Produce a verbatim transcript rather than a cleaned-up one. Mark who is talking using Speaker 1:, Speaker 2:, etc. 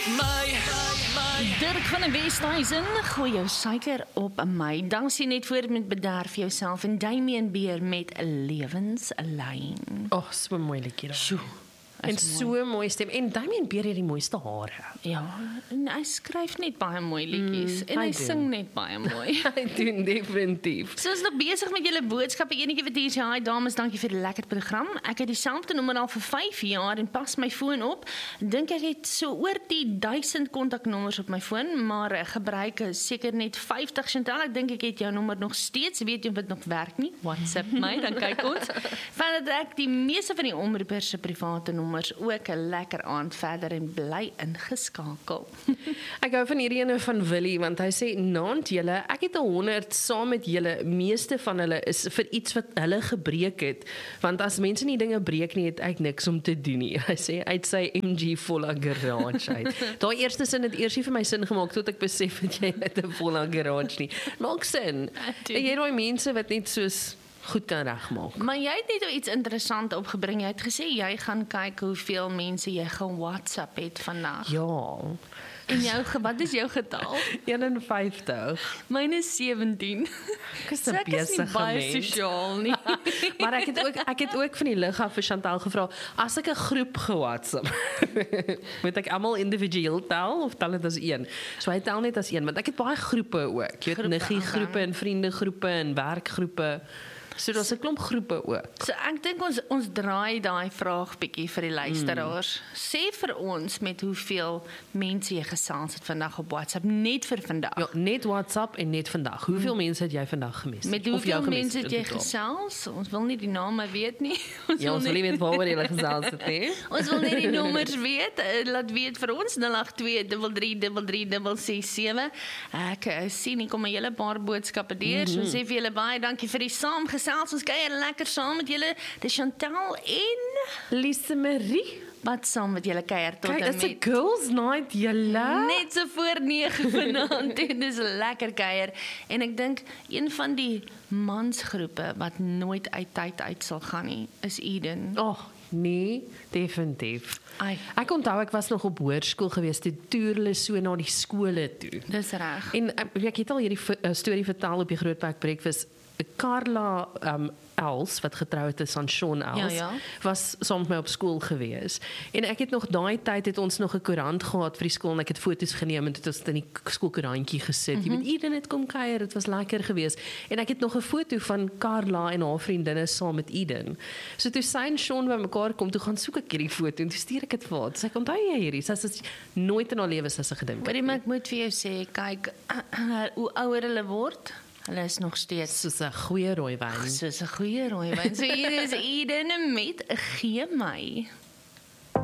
Speaker 1: My, my.
Speaker 2: Dirk van die Westhuizen, gooi jou suiker op my. Dansie net voor met bederf jouself en Damien Beer met Lewenslyn.
Speaker 3: Oh, so mooi liedjie daar.
Speaker 2: Sjoe.
Speaker 3: En so mooi stem. En Damien Beer het die mooiste hare.
Speaker 2: Ja, en hy skryf net baie mooi liedjies mm, en hy, hy sing net baie mooi.
Speaker 3: Hy doen definitief.
Speaker 2: So is nog besig met julle boodskappe. Enetjie wat hier sê, hi dames, dankie vir die lekker program. Ek het dieselfde nommer al vir vyf jaar en pas my foon op. Dink ek het so oor die duisend kontaknommers op my foon, maar ek gebruik seker net vyftig. Chantal, ek dink ek het jou nommer nog steeds. Weet jy of dit nog werk nie? WhatsApp my, dan kyk ons. Vandat ek die meeste van die omroepers se private nommer ook 'n lekker aand verder en bly ingeskakel.
Speaker 3: Ek hou van hierdie ene van Willie, want hy sê, naand julle, ek het honderd saam met julle, meeste van hulle is vir iets wat hulle gebreek het, want as mense nie dinge breek nie, het ek niks om te doen nie. Hy sê, uit sy M G volle garage uit. Daar eerste sin het eers nie vir my sin gemaak, tot ek besef dat jy het 'n volle garage nie. Maak sin. En jy daai mense wat net soos goed kan regmaak.
Speaker 2: Maar jy het net iets interessant opgebring. Jy het gesê jy gaan kyk hoeveel mense jy ge-WhatsApp het vandag.
Speaker 3: Ja.
Speaker 2: En jou, wat is jou getal?
Speaker 3: eenenvyftig.
Speaker 2: Myne is sewentien.
Speaker 3: Ek is 'n
Speaker 2: So ek is nie
Speaker 3: besige
Speaker 2: baie
Speaker 3: mens.
Speaker 2: sosiaal nie.
Speaker 3: Maar ek het ook ek het ook van die lig af vir Chantal gevra, as ek 'n groep ge-WhatsApp, moet ek almal individueel tel of tel dit as een? So hy tel net as een, want ek het baie groepe ook. Jy weet, niggie groepe en vriendegroepe en werkgroepe. So daar's 'n klomp groepe ook.
Speaker 2: So ek dink ons ons draai daai vraag bietjie vir die luisteraars. Mm. Sê vir ons met hoeveel mense jy gesels het vandag op WhatsApp, net vir vandag.
Speaker 3: Ja, net WhatsApp en net vandag. Hoeveel mm. mense het jy vandag gemis?
Speaker 2: Met hoeveel mense het jy gesels? Ons wil nie die name weet nie.
Speaker 3: Ons ja, ons wil nie weet waaroor jy gesels het nie.
Speaker 2: Ons wil net die nommers weet. Laat weet vir ons nul agt twee drie drie drie drie drie ses sewe. Ek uh, sien hier kom 'n hele paar boodskappe deur. Mm-hmm. So sê vir julle baie dankie vir die saamgesels. Ons kuier lekker saam met julle. Dis Chantal en
Speaker 3: Lise Marie.
Speaker 2: Wat saam met julle kuier tot
Speaker 3: Kijk,
Speaker 2: en
Speaker 3: met.
Speaker 2: met.
Speaker 3: Kijk, is 'n girls night julle.
Speaker 2: Net so voor nege vanaand en dis lekker kuier. En ek dink een van die mansgroepe wat nooit uit tyd uit sal gaan nie, is Eden.
Speaker 3: Oh, nee, definitief.
Speaker 2: Ai.
Speaker 3: Ek onthou ek was nog op hoërskool gewees, toe toer hulle so na die skole toe.
Speaker 2: Dis reg.
Speaker 3: En ek het al hierdie uh, storie vertel op die Grootpark Breakfast. Carla um, Els, wat getrouwd is aan Sean Els,
Speaker 2: ja, ja.
Speaker 3: was saam met my op skool gewees. En ek het nog daai tyd het ons nog 'n koerant gehad vir die skool en ek het foto's geneem en dit was in die skoolkoerantjie gesit. Mm -hmm. Jy weet, Eden het kom kuier, dit was lekker geweest. En ek het nog 'n foto van Carla en haar vriendinne saam met Eden. So toe sy en Sean by mekaar kom, toe gaan soek ek hierdie foto en toe stuur ek dit vir haar. Sy sê, onthou jy hierdie? Sy sê nooit in haar lewe sy se gedink.
Speaker 2: Maar ek moet vir jou sê, kyk, hoe ouer hulle word, hulle is nog steeds
Speaker 3: soos 'n goeie rooiwyn.
Speaker 2: Soos 'n goeie rooiwyn. So hier is Eden met Gee my.